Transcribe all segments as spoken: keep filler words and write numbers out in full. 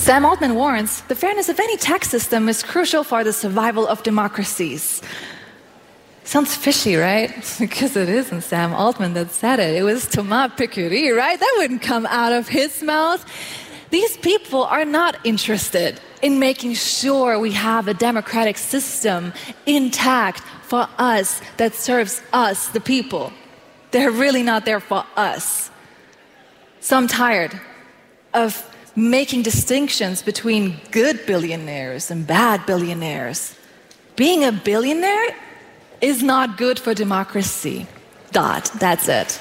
Sam Altman warns, the fairness of any tax system is crucial for the survival of democracies. Sounds fishy, right? Because it isn't Sam Altman that said it. It was Thomas Piketty, right? That wouldn't come out of his mouth. These people are not interested in making sure we have a democratic system intact for us that serves us, the people. They're really not there for us. So I'm tired of making distinctions between good billionaires and bad billionaires. Being a billionaire is not good for democracy. Dot. That's it.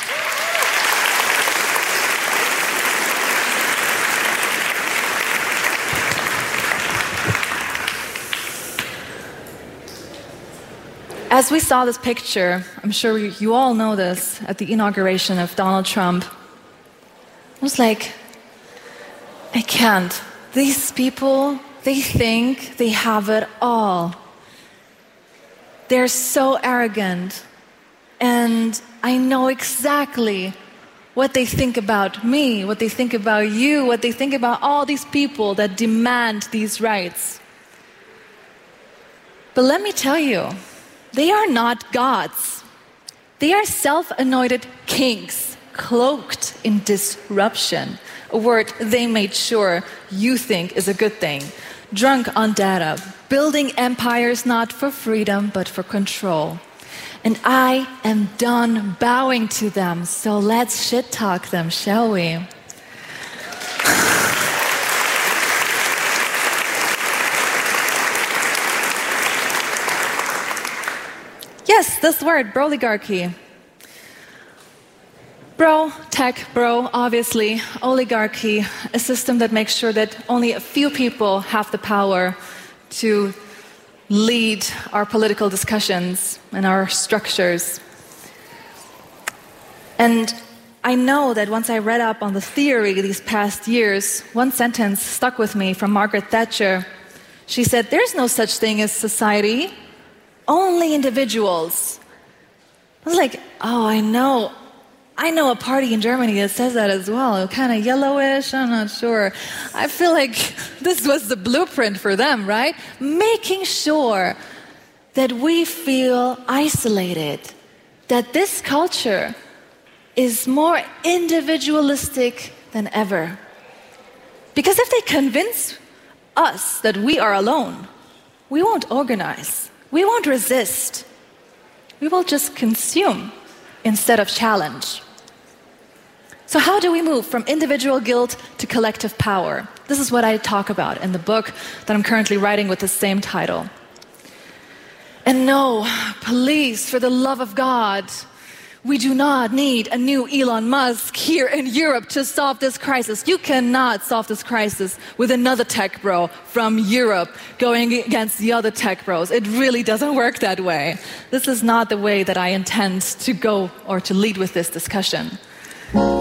As we saw this picture, I'm sure you all know this, at the inauguration of Donald Trump, I was like, I can't. These people, they think they have it all. They're so arrogant. And I know exactly what they think about me, what they think about you, what they think about all these people that demand these rights. But let me tell you, they are not gods. They are self-anointed kings, cloaked in disruption, a word they made sure you think is a good thing. Drunk on data, building empires not for freedom, but for control. And I am done bowing to them, so let's shit-talk them, shall we? Yes, this word, broligarchy. Bro, tech, bro, obviously, oligarchy, a system that makes sure that only a few people have the power to lead our political discussions and our structures. And I know that once I read up on the theory these past years, one sentence stuck with me from Margaret Thatcher. She said, there's no such thing as society, only individuals. I was like, oh, I know. I know a party in Germany that says that as well, kind of yellowish, I'm not sure. I feel like this was the blueprint for them, right? Making sure that we feel isolated, that this culture is more individualistic than ever. Because if they convince us that we are alone, we won't organize, we won't resist, we will just consume instead of challenge. So how do we move from individual guilt to collective power? This is what I talk about in the book that I'm currently writing with the same title. And no, please, for the love of God, we do not need a new Elon Musk here in Europe to solve this crisis. You cannot solve this crisis with another tech bro from Europe going against the other tech bros. It really doesn't work that way. This is not the way that I intend to go or to lead with this discussion.